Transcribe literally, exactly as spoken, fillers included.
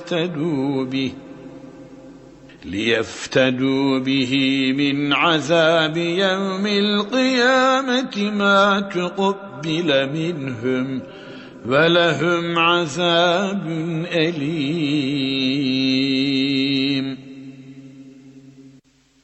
ليفتدوا به ليفتدوا به من عذاب يوم القيامة ما تقبل منهم ولهم عذاب أليم.